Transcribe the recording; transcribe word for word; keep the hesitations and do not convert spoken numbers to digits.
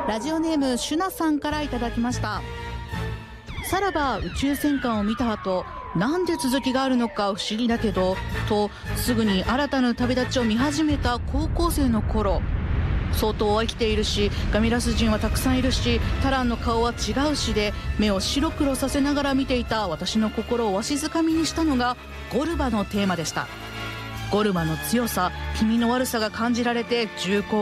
ラジオネームシュナさんからいただきました。さらば宇宙戦艦を見た後、なんで続きがあるのか不思議だけどとすぐに新たな旅立ちを見始めた高校生の頃、相当は生きているしガミラス人はたくさんいるしタランの顔は違うしで、目を白黒させながら見ていた私の心をわしづかみにしたのがゴルバのテーマでした。ゴルバの強さ、気味の悪さが感じられて重厚